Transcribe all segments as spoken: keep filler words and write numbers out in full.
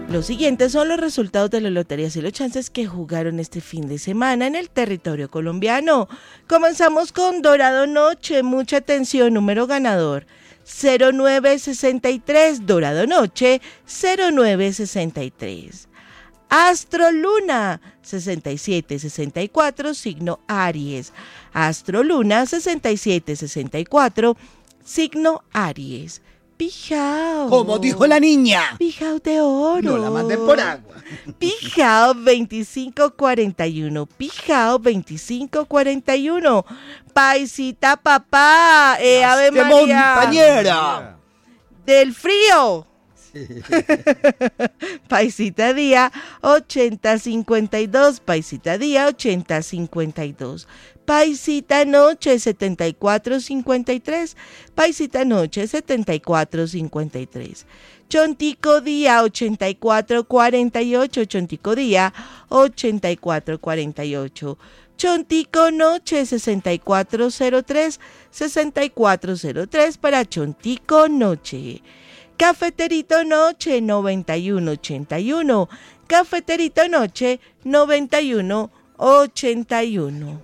Los siguientes son los resultados de las loterías y los chances que jugaron este fin de semana en el territorio colombiano. Comenzamos con Dorado Noche, mucha atención, número ganador cero nueve sesenta y tres, Dorado Noche cero nueve sesenta y tres. Astro Luna sesenta y siete sesenta y cuatro, signo Aries. Astro Luna sesenta y siete sesenta y cuatro, signo Aries. Pijao. Como dijo la niña. Pijao de oro. No la manden por agua. Pijao veinticinco cuarenta y uno. Pijao veinticinco cuarenta y uno. Paisita papá. Eh, Ave ¡Qué María. montañera! Del frío. Sí. Paisita día ochenta cincuenta y dos. Paisita día ochenta cincuenta y dos. Paisita noche setenta y cuatro cincuenta y tres, Paisita noche setenta y cuatro cincuenta y tres. Chontico día ochenta y cuatro cuarenta y ocho, Chontico día ochenta y cuatro cuarenta y ocho. Chontico noche sesenta y cuatro cero tres, sesenta y cuatro cero tres para Chontico noche. Cafeterito noche noventa y uno ochenta y uno, Cafeterito noche noventa y uno ochenta y uno.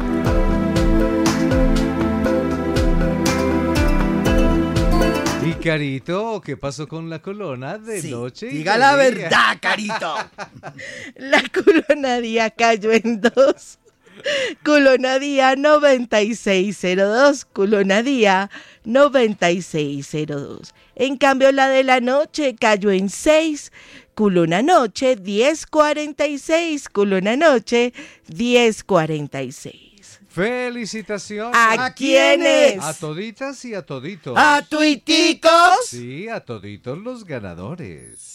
Y Carito, ¿qué pasó con la colona de sí, noche? Diga y la día? Verdad, Carito. La colona día cayó en dos. Colona día noventa y seis cero dos. Colona día noventa y seis cero dos. En cambio, la de la noche cayó en seis. Colona noche diez cuarenta y seis. Colona noche diez cuarenta y seis. ¡Felicitaciones! ¿A quiénes? A toditas y a toditos. ¡A tuiticos! Sí, a toditos los ganadores.